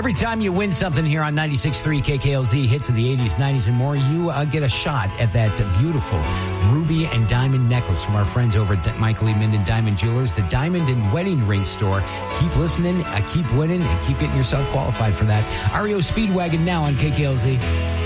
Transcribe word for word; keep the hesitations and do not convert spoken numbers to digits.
Every time you win something here on ninety-six point three K K L Z, hits of the eighties, nineties, and more, you uh, get a shot at that beautiful ruby and diamond necklace from our friends over at Michael E. Minden Diamond Jewelers, the diamond and wedding ring store. Keep listening, uh, keep winning, and keep getting yourself qualified for that. R E O Speedwagon now on K K L Z.